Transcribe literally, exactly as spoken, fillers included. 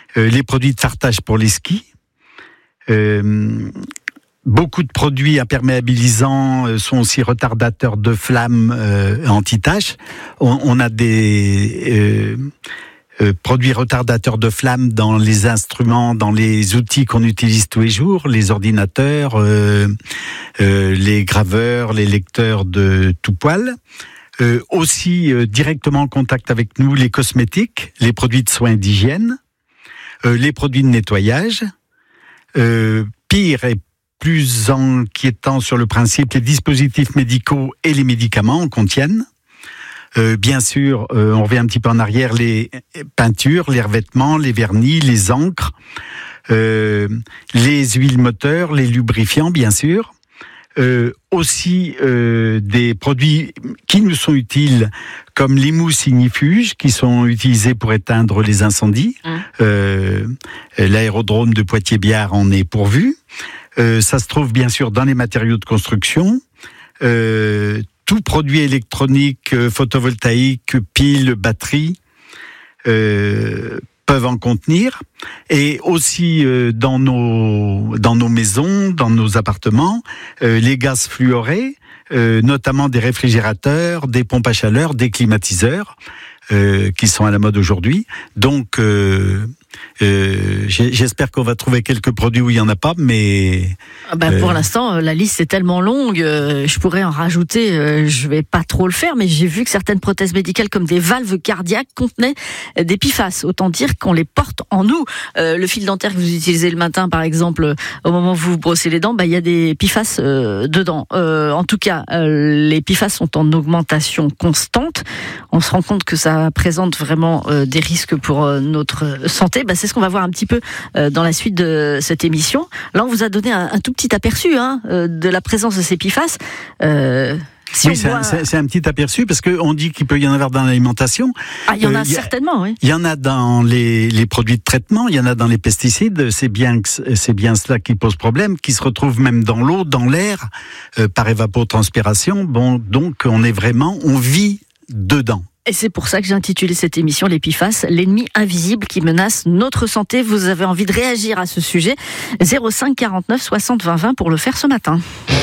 euh, les produits de fartage pour les skis, euh, beaucoup de produits imperméabilisants sont aussi retardateurs de flammes euh, anti-taches. On, on a des euh, euh, produits retardateurs de flammes dans les instruments, dans les outils qu'on utilise tous les jours, les ordinateurs, euh, euh, les graveurs, les lecteurs de tout poil. Euh, aussi euh, directement en contact avec nous, les cosmétiques, les produits de soins d'hygiène, euh, les produits de nettoyage. Euh, pire et plus inquiétant sur le principe, les dispositifs médicaux et les médicaments en contiennent. Euh, bien sûr, euh, on revient un petit peu en arrière, les peintures, les revêtements, les vernis, les encres, euh, les huiles moteurs, les lubrifiants, bien sûr. Euh, aussi euh, des produits qui nous sont utiles, comme les mousses ignifuges, qui sont utilisées pour éteindre les incendies. Mmh. Euh, l'aérodrome de Poitiers-Biard en est pourvu. Euh, ça se trouve bien sûr dans les matériaux de construction. Euh, tout produit électronique, euh, photovoltaïque, piles, batteries, euh, peuvent en contenir. Et aussi euh, dans nos dans nos maisons, dans nos appartements, euh, les gaz fluorés, euh, notamment des réfrigérateurs, des pompes à chaleur, des climatiseurs, euh, qui sont à la mode aujourd'hui. Donc euh, Euh, j'espère qu'on va trouver quelques produits où il n'y en a pas, mais... Ah bah pour euh... l'instant, la liste est tellement longue, euh, je pourrais en rajouter, euh, je vais pas trop le faire, mais j'ai vu que certaines prothèses médicales comme des valves cardiaques contenaient des P F A S, autant dire qu'on les porte en nous. Euh, le fil dentaire que vous utilisez le matin, par exemple, au moment où vous vous brossez les dents, bah, il y a des P F A S euh, dedans. Euh, en tout cas, euh, les P F A S sont en augmentation constante. On se rend compte que ça présente vraiment euh, des risques pour euh, notre santé. Bah, c'est ce qu'on va voir un petit peu euh, dans la suite de cette émission. Là, on vous a donné un, un tout petit aperçu hein, euh, de la présence de ces P F A S. Euh, si oui, c'est, voit... un, c'est un petit aperçu parce qu'on dit qu'il peut y en avoir dans l'alimentation. Ah, il y en a euh, certainement, oui. Il y en a dans les, les produits de traitement, il y en a dans les pesticides. C'est bien, c'est bien cela qui pose problème, qui se retrouve même dans l'eau, dans l'air, euh, par évapotranspiration. Bon, donc on est vraiment, on vit dedans. Et c'est pour ça que j'ai intitulé cette émission les P F A S, l'ennemi invisible qui menace notre santé. Vous avez envie de réagir à ce sujet, zéro cinq quarante-neuf soixante vingt vingt pour le faire ce matin.